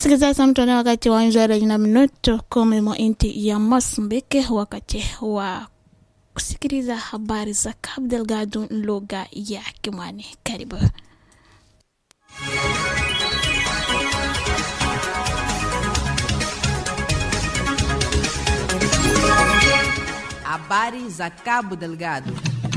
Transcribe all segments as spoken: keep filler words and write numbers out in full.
Sikiliza mtone wakati wa njara jina minuto kumi mwa inti ya Mozambique, wakati wa kusikiliza habari za Cabo Delgado lugha ya Kimwani. Karibu. Habari za Cabo Delgado.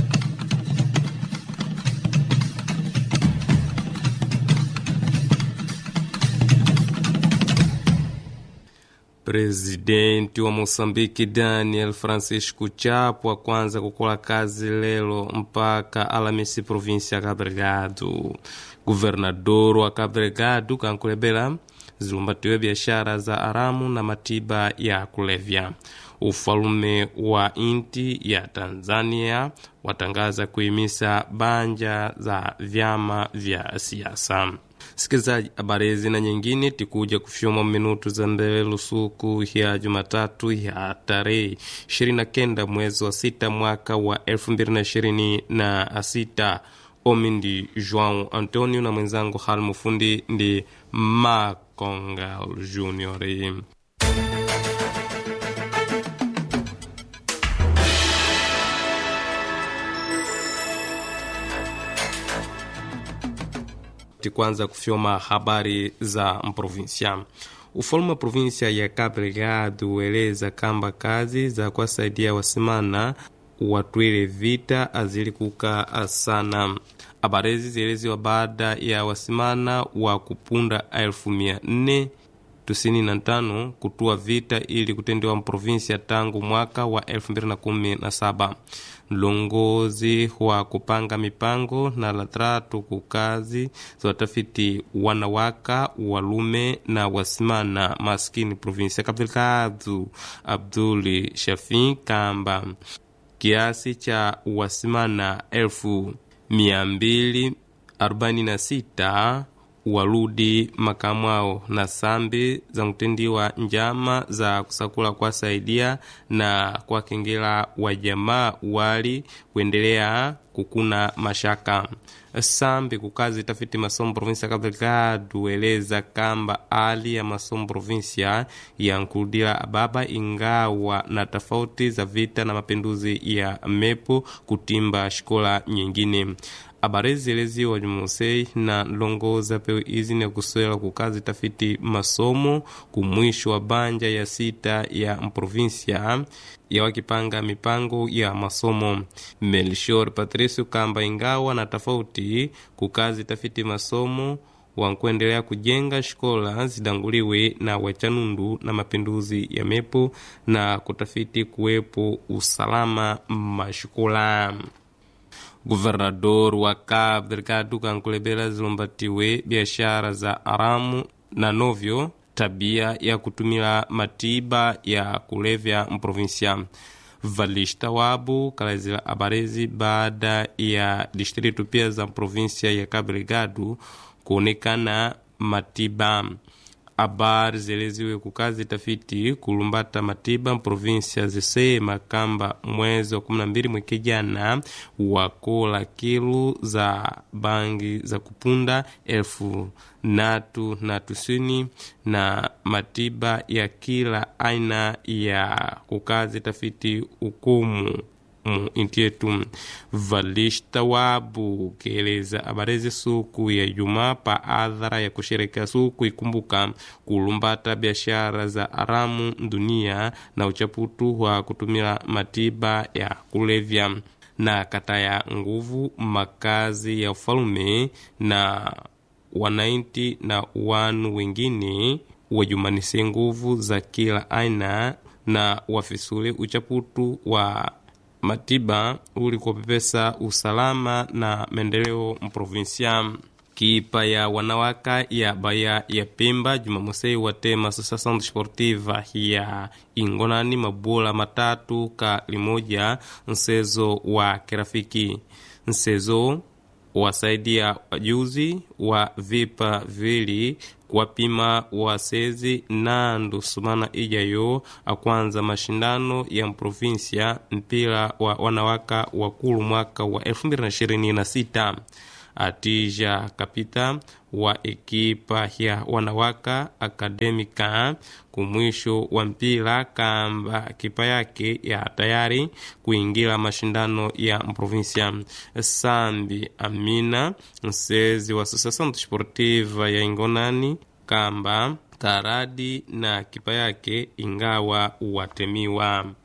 Presidenti wa Moçambique Daniel Francisco Chapo kwanza kukola kazi lelo mpaka Alamisi província ya Cabo Delgado. Governador wa Cabo Delgado kankulebela zilumbatiwe biashara za haramu na matiba ya kulevya. Ufalume wa inti ya Tanzania watangaza kuhimisa banja za vyama vya siasa. Sikizaji habari na nyingine tikuja kufyoma minutu za mbele lusuku ya Jumatatu ya tarehe ishirini na kenda mwezi wa sita mwaka wa elfu mbili na ishirini na sita. Omindi João Antonio na mwenzangu Halmufundi ndi Makongal Junior. Kwanza kufyoma habari za mprovinsia. Ufalme wa provinsia ya Cabo Delgado ueleza kamba kazi za kuwasaidia wasimana watwele vita azili kuka sana. Habari hizi zieleziwa baada ya wasimana wa kupunda elfu mia nne tisini na tano kutua vita ili kutendewa mprovinsia tangu mwaka wa elfu mbili na kumi na saba. Longozi wa kupanga mipango na latratu kukazi za watafiti wanawaka walume na wasimana maskini provinsia Cabo Delgado Abduli Shafi kamba kiasi cha wasimana elfu mia mbili arobaini na sita waludi makamwao na sambi za mtendiwa njama za kusakula kwa saidia na kwa kengela wa jamaa wali kuendelea kukuna mashaka. Sambi kukazi tafiti masomo provinsia Cabo Delgado eleza kamba ali ya masomo provinsia ya nkudila ababa ingawa na tofauti za vita na mapinduzi ya mepo kutimba shikola nyingine. Habari zieleziwa Jumusei na longoza peo izi ni kuswela kukazi tafiti masomo kumwisho wa banja ya sita ya mprovinsia ya wakipanga mipango ya masomo. Melchior Patricio kamba ingawa na tofauti kukazi tafiti masomo wankuendelea kujenga shikola zidanguliwe na wachanundu na mapinduzi ya mepo na kutafiti kuwepo usalama mashikola. Governador wa Cabo Delgado kankulebela zilumbatiwe biashara za haramu na novyo tabia ya kutumila matiba ya kulevya mprovinsia. Valista wabu kalazila abarezi baada ya distritu pia za provinsia ya Cabo Delgado kuonekana matiba. Habari zieleziwe kukazi tafiti kulumbata matiba provinsia zisema kamba mwezi wa kumi na mbili mwaka jana wakola kilo za bangi za kupunda elfu natu na tusini na matiba ya kila aina ya kukazi tafiti ukumu inti yetu. Valista wabu keleza abarezi suku ya Juma pa adhara ya kushereka suku ikumbuka kulumbata biashara za haramu dunia na uchaputu wa kutumila matiba ya kulevya na kataya nguvu makazi ya ufalume na wanainti na wanu wengine wajumanise nguvu za kila aina na wafisule uchaputu wa matiba uli kupepesa usalama na mendeleo mprovinsia. Kipa ya wanawaka ya baya ya Pemba Jumamosi watema Associação Desportiva ya Ingonani mabola matatu ka limoja msezo wa kirafiki. Msezo wasaidia wajuzi wa vipa vili kuwapima wasezi na ndusumana ijayo akwanza mashindano ya mprovinsia mpira wa wanawaka wakulu mwaka wa elfu mbili na ishirini na sita. Atija kapita wa ekipa ya wanawaka akademika kumwisho wa mpira kamba kipa yake ya tayari kuingira mashindano ya provincia. Sambi Amina msezi wa Associação Desportiva ya Ingonani kamba taradi na kipa yake ingawa watemiwa.